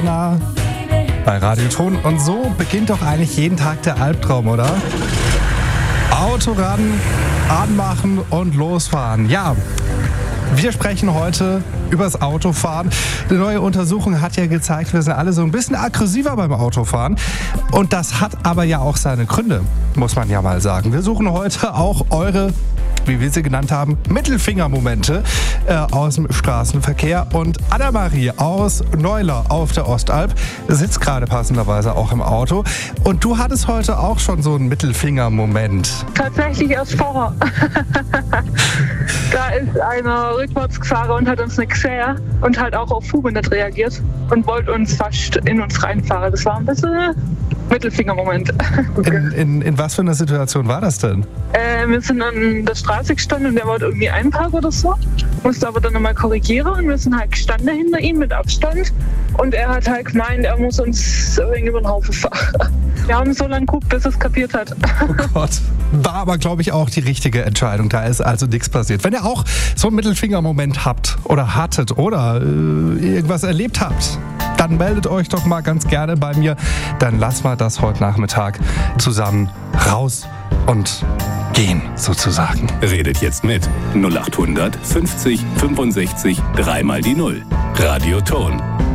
Bei Radio Ton. Und so beginnt doch eigentlich jeden Tag der Albtraum, oder? Auto ran, anmachen und losfahren. Ja, wir sprechen heute übers Autofahren. Eine neue Untersuchung hat ja gezeigt, wir sind alle so ein bisschen aggressiver beim Autofahren. Und das hat aber ja auch seine Gründe, muss man ja mal sagen. Wir suchen heute auch eure, wie wir sie genannt haben, Mittelfingermomente aus dem Straßenverkehr. Und Anna-Marie aus Neuler auf der Ostalb sitzt gerade passenderweise auch im Auto. Und du hattest heute auch schon so einen Mittelfingermoment. Tatsächlich erst vorher. Da ist einer rückwärts gefahren und hat uns nicht gesehen und hat auch auf Hupe nicht reagiert und wollte uns fast in uns reinfahren. Das war ein bisschen Mittelfingermoment. In was für einer Situation war das denn? Wir sind an der Straße gestanden und der wollte irgendwie einparken oder so. Musste aber dann nochmal korrigieren und wir sind halt gestanden hinter ihm mit Abstand. Und er hat halt gemeint, er muss uns ein wenig über den Haufen fahren. Wir haben so lange geguckt, bis er es kapiert hat. Oh Gott. War aber, glaube ich, auch die richtige Entscheidung. Da ist also nichts passiert. Wenn ihr auch so einen Mittelfingermoment habt oder hattet oder irgendwas erlebt habt, dann meldet euch doch mal ganz gerne bei mir. Dann lassen wir das heute Nachmittag zusammen raus und gehen, sozusagen. Redet jetzt mit 0800 50 65 3 mal die 0. Radio Ton.